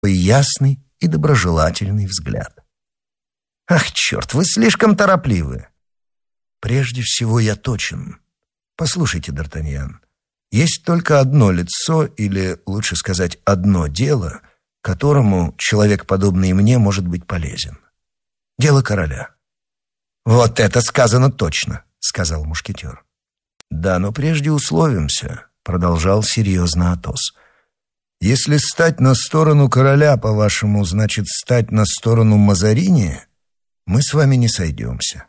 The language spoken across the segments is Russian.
ясный и доброжелательный взгляд. «Ах, черт, вы слишком торопливы!» «Прежде всего я точен. Послушайте, Д'Артаньян, есть только одно лицо, или, лучше сказать, одно дело, которому человек, подобный мне, может быть полезен. Дело короля». «Вот это сказано точно», — сказал мушкетер. «Да, но прежде условимся», — продолжал серьезно Атос. «Если стать на сторону короля, по-вашему, значит стать на сторону Мазарини, мы с вами не сойдемся».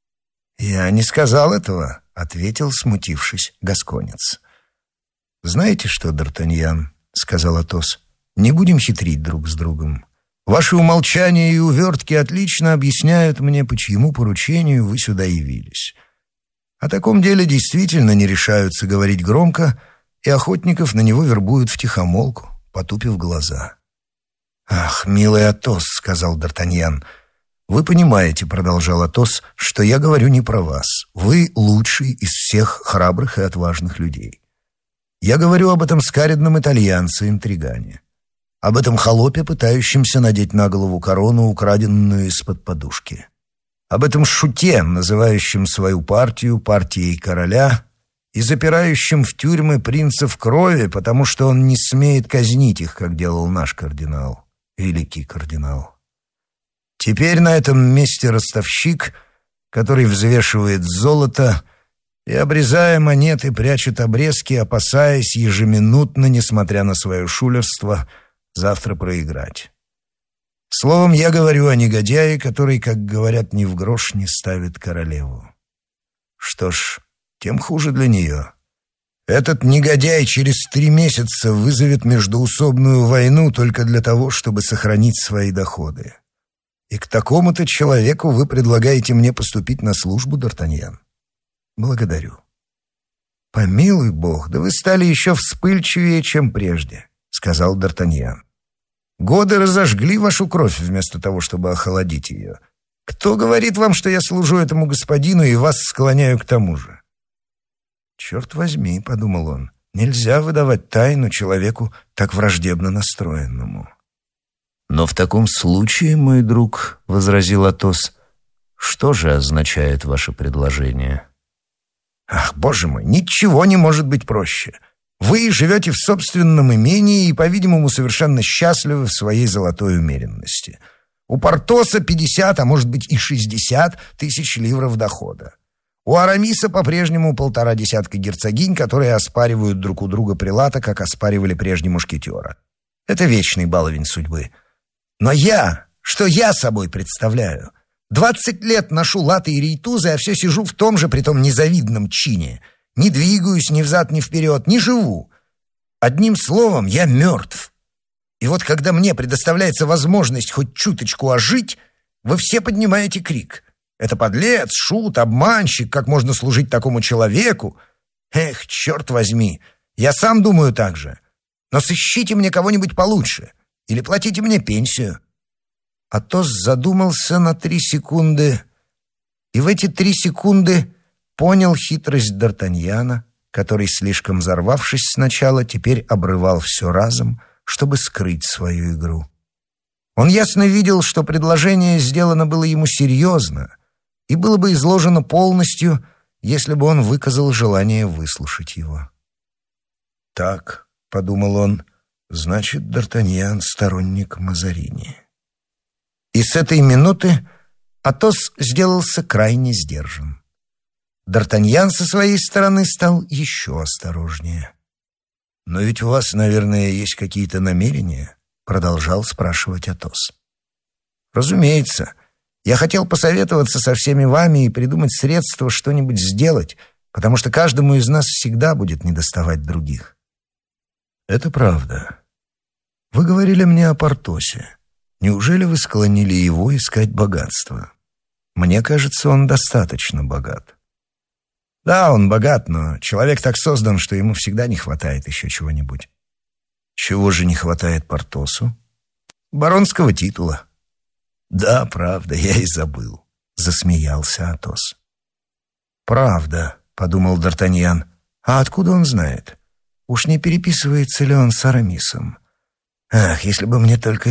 «Я не сказал этого», — ответил, смутившись, гасконец. «Знаете что, Д'Артаньян», — сказал Атос, — «не будем хитрить друг с другом. Ваши умолчания и увертки отлично объясняют мне, по чьему поручению вы сюда явились. О таком деле действительно не решаются говорить громко, и охотников на него вербуют втихомолку, потупив глаза». «Ах, милый Атос», — сказал Д'Артаньян, — «вы понимаете, — продолжал Атос, — что я говорю не про вас. Вы лучший из всех храбрых и отважных людей. Я говорю об этом скаредном итальянце-интригане, об этом холопе, пытающемся надеть на голову корону, украденную из-под подушки, об этом шуте, называющем свою партию партией короля и запирающем в тюрьмы принцев крови, потому что он не смеет казнить их, как делал наш кардинал, великий кардинал. Теперь на этом месте ростовщик, который взвешивает золото и, обрезая монеты, прячет обрезки, опасаясь ежеминутно, несмотря на свое шулерство, завтра проиграть. Словом, я говорю о негодяе, который, как говорят, ни в грош не ставит королеву. Что ж, тем хуже для нее. Этот негодяй через 3 месяца вызовет междоусобную войну только для того, чтобы сохранить свои доходы. И к такому-то человеку вы предлагаете мне поступить на службу, Д'Артаньян? Благодарю. Помилуй бог, да вы стали еще вспыльчивее, чем прежде, сказал Д'Артаньян. Годы разожгли вашу кровь вместо того, чтобы охладить ее. Кто говорит вам, что я служу этому господину и вас склоняю к тому же? Черт возьми, подумал он, нельзя выдавать тайну человеку так враждебно настроенному. «Но в таком случае, мой друг, — возразил Атос, — что же означает ваше предложение?» «Ах, боже мой, ничего не может быть проще. Вы живете в собственном имении и, по-видимому, совершенно счастливы в своей золотой умеренности. У Портоса 50, а может быть и 60 тысяч ливров дохода. У Арамиса по-прежнему 1,5 десятка герцогинь, которые оспаривают друг у друга прилата, как оспаривали прежде мушкетера. Это вечный баловень судьбы. Но что я собой представляю? 20 лет ношу латы и рейтузы, а все сижу в том же, притом незавидном чине. Не двигаюсь ни взад, ни вперед, не живу. Одним словом, я мертв. И вот когда мне предоставляется возможность хоть чуточку ожить, вы все поднимаете крик. Это подлец, шут, обманщик, как можно служить такому человеку? Эх, черт возьми, я сам думаю так же. Но сыщите мне кого-нибудь получше. Или платите мне пенсию». Атос задумался на 3 секунды, и в эти 3 секунды понял хитрость Д'Артаньяна, который, слишком взорвавшись сначала, теперь обрывал все разом, чтобы скрыть свою игру. Он ясно видел, что предложение сделано было ему серьезно и было бы изложено полностью, если бы он выказал желание выслушать его. «Так», — подумал он, — «значит, Д'Артаньян сторонник Мазарини». И с этой минуты Атос сделался крайне сдержан. Д'Артаньян со своей стороны стал еще осторожнее. «Но ведь у вас, наверное, есть какие-то намерения?» — продолжал спрашивать Атос. «Разумеется. Я хотел посоветоваться со всеми вами и придумать средства что-нибудь сделать, потому что каждому из нас всегда будет недоставать других». «Это правда. Вы говорили мне о Портосе. Неужели вы склонили его искать богатство? Мне кажется, он достаточно богат». «Да, он богат, но человек так создан, что ему всегда не хватает еще чего-нибудь». «Чего же не хватает Портосу?» «Баронского титула». «Да, правда, я и забыл», — засмеялся Атос. «Правда», — подумал Д'Артаньян. «А откуда он знает? Уж не переписывается ли он с Арамисом? Ах, если бы мне только